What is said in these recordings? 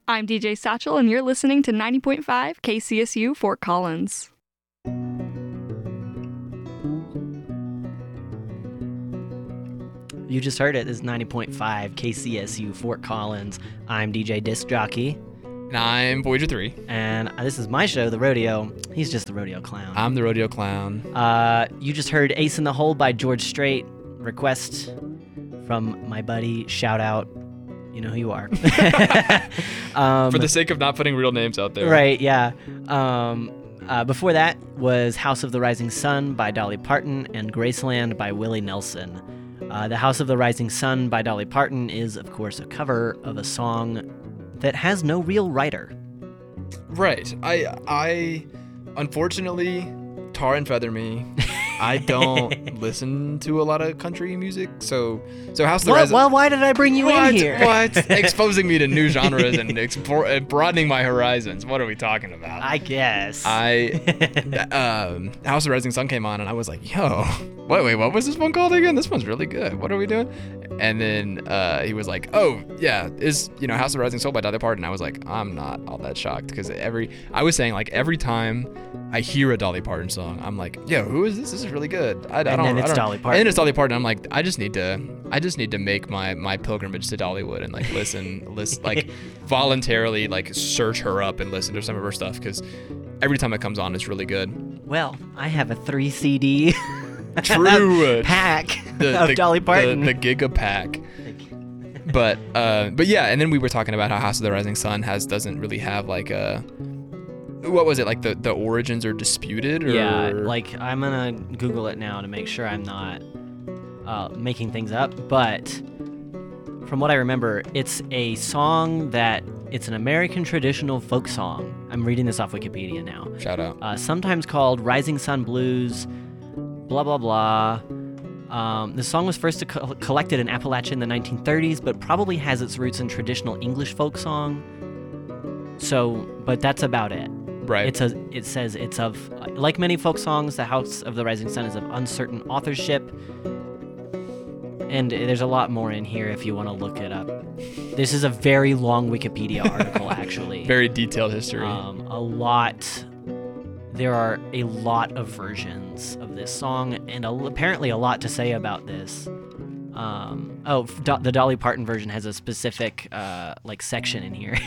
I'm DJ Satchel, and you're listening to 90.5 KCSU Fort Collins. You just heard it. This is 90.5 KCSU Fort Collins. I'm DJ Disc Jockey. And I'm Voyager 3. And this is my show, The Rodeo. He's just the rodeo clown. I'm the rodeo clown. You just heard Ace in the Hole by George Strait. Request from my buddy. Shout out. You know who you are. For the sake of not putting real names out there. Right, yeah. Before that was House of the Rising Sun by Dolly Parton and Graceland by Willie Nelson. The House of the Rising Sun by Dolly Parton is, of course, a cover of a song that has no real writer. Right. I unfortunately, tar and feather me. I don't listen to a lot of country music, so House of the Rising... Well, why did I bring you in here? What? Exposing me to new genres and broadening my horizons. What are we talking about? I guess. House of the Rising Sun came on, and I was like, yo, wait, what was this one called again? This one's really good. What are we doing? And then he was like, oh, yeah, House of the Rising Soul by Dolly Parton. I was like, I'm not all that shocked, because every time I hear a Dolly Parton song, I'm like, yo, who is this? This is really good. It's Dolly Parton. And then it's Dolly Parton. I'm like, I just need to make my pilgrimage to Dollywood and like listen, like voluntarily like search her up and listen to some of her stuff, because every time it comes on, it's really good. Well, I have a 3 CD pack of Dolly Parton. The Giga pack. But yeah, and then we were talking about how House of the Rising Sun doesn't really have like a... What was it, like the origins are disputed? Or? Yeah, like I'm gonna Google it now to make sure I'm not making things up, but from what I remember, it's a song it's an American traditional folk song. I'm reading this off Wikipedia now. Shout out. Sometimes called Rising Sun Blues, blah, blah, blah. The song was first collected in Appalachia in the 1930s, but probably has its roots in traditional English folk song. But that's about it. Right. It says it's of, like many folk songs, the House of the Rising Sun is of uncertain authorship. And there's a lot more in here if you want to look it up. This is a very long Wikipedia article, actually. Very detailed history. There are a lot of versions of this song, and apparently a lot to say about this. The Dolly Parton version has a specific section in here.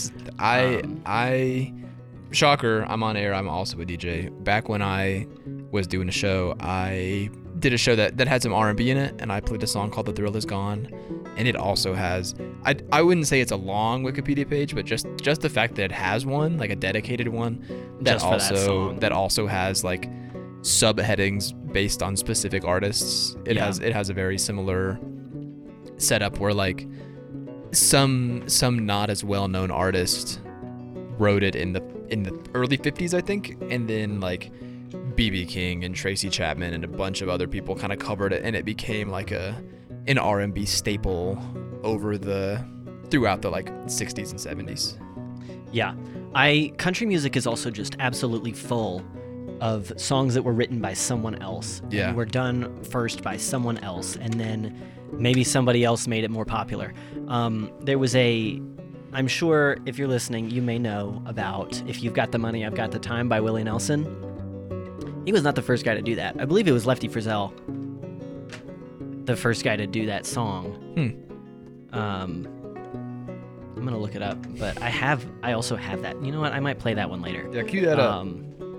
Shocker, I'm on air, I'm also a DJ. Back when I was doing a show, I did a show that had some R&B in it, and I played a song called The Thrill Is Gone, and it also has, I wouldn't say it's a long Wikipedia page, but just the fact that it has one, like a dedicated one, that also has like subheadings based on specific artists. It has a very similar setup where like some not as well-known artist wrote it in the early 50s, I think, and then like B.B. King and Tracy Chapman and a bunch of other people kind of covered it, and it became like an R&B staple throughout the like 60s and 70s. Yeah. Country music is also just absolutely full of songs that were written by someone else. Yeah. And were done first by someone else, and then maybe somebody else made it more popular. There was I'm sure if you're listening, you may know about If You've Got the Money, I've Got the Time by Willie Nelson. He was not the first guy to do that. I believe it was Lefty Frizzell, the first guy to do that song. I'm going to look it up, but I also have that. You know what? I might play that one later. Yeah, cue that up.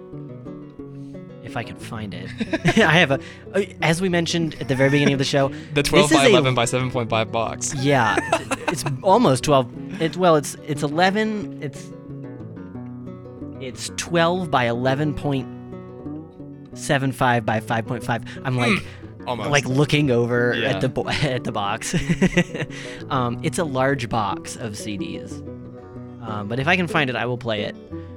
If I can find it. I have as we mentioned at the very beginning of the show, the 12 by 11 by 7.5 box. Yeah, it's almost 12. It's 11. It's 12 by 11.75 by 5.5. I'm like almost like looking over at the box. It's a large box of CDs. But if I can find it, I will play it.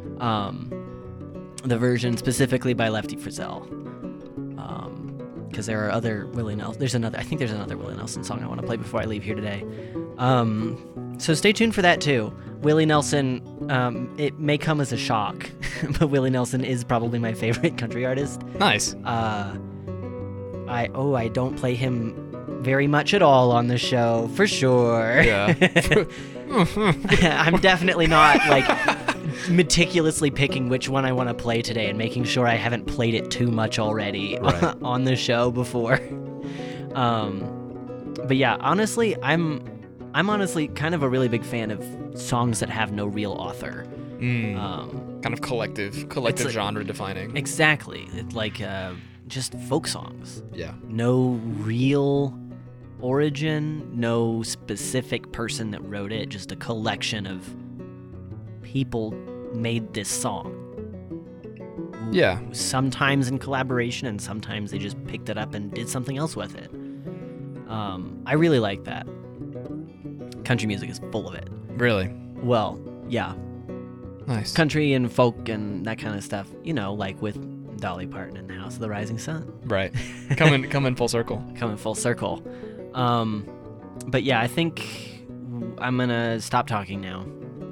The version specifically by Lefty Frizzell, because there are other Willie Nelson. I think there's another Willie Nelson song I want to play before I leave here today. So stay tuned for that too. Willie Nelson, it may come as a shock, but Willie Nelson is probably my favorite country artist. Nice. I don't play him very much at all on the show, for sure. Yeah. I'm definitely not like meticulously picking which one I want to play today and making sure I haven't played it too much already Right. on the show before. But yeah, honestly, I'm honestly kind of a really big fan of songs that have no real author. Kind of collective like- genre defining. Exactly. It's like just folk songs. Yeah. No real origin, no specific person that wrote it, just a collection of people made this song. Yeah. Sometimes in collaboration, and sometimes they just picked it up and did something else with it. I really like that. Country music is full of it. Really. Well, yeah. Nice. Country and folk and that kind of stuff, like with Dolly Parton and House of the Rising Sun. Right. Coming full circle. Coming full circle. But yeah, I think I'm gonna stop talking now.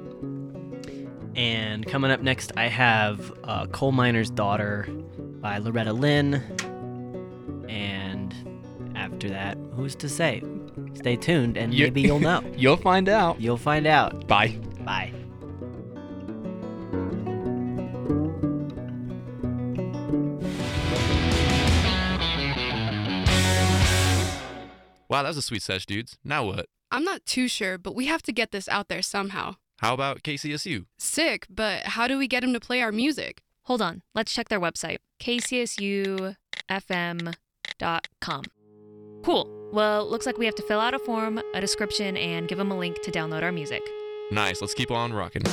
And coming up next, I have Coal Miner's Daughter by Loretta Lynn. And after that, who's to say? Stay tuned, and maybe you'll know. You'll find out. You'll find out. Bye. Bye. Wow, that was a sweet sesh, dudes. Now what? I'm not too sure, but we have to get this out there somehow. How about KCSU? Sick, but how do we get him to play our music? Hold on, let's check their website, kcsufm.com. Cool. Well, looks like we have to fill out a form, a description, and give them a link to download our music. Nice, let's keep on rocking.